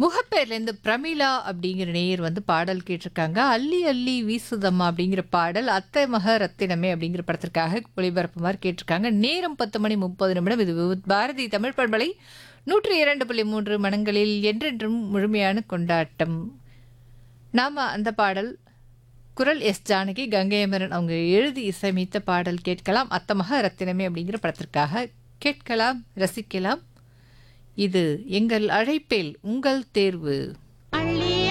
முகப்பேர்லேருந்து பிரமிளா அப்படிங்கிற நேயர் வந்து பாடல் கேட்டிருக்காங்க. "அள்ளி அள்ளி வீசுதம்மா" அப்படிங்கிற பாடல் அத்தை மக ரத்தினமே அப்படிங்கிற படத்திற்காக ஒளிபரப்புமாறு கேட்டிருக்காங்க. நேரம் 10:30 இது பாரதி தமிழ் பண்பலை 102.3 மனங்களில் என்றென்றும் முழுமையான கொண்டாட்டம். நாம அந்த பாடல் குரல் எஸ். ஜானகி, கங்கை அமரன் அவங்க எழுதி இசையமைத்த பாடல் கேட்கலாம். அத்தமக ரத்தினமே அப்படிங்கிற படத்திற்காக கேட்கலாம், ரசிக்கலாம். இது எங்கள் அழைப்பில் உங்கள் தேர்வு.